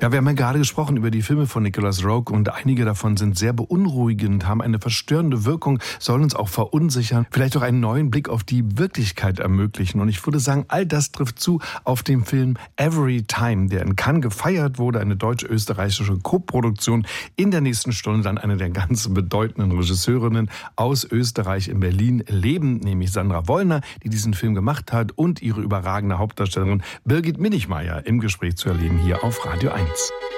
Ja, wir haben ja gerade gesprochen über die Filme von Nicolas Roeg und einige davon sind sehr beunruhigend, haben eine verstörende Wirkung, sollen uns auch verunsichern, vielleicht auch einen neuen Blick auf die Wirklichkeit ermöglichen. Und ich würde sagen, all das trifft zu auf den Film Every Time, der in Cannes gefeiert wurde, eine deutsch-österreichische Koproduktion. In der nächsten Stunde dann eine der ganz bedeutenden Regisseurinnen aus Österreich in Berlin leben, nämlich Sandra Wollner, die diesen Film gemacht hat, und ihre überragende Hauptdarstellerin Birgit Minichmayr im Gespräch zu erleben hier auf Radio 1.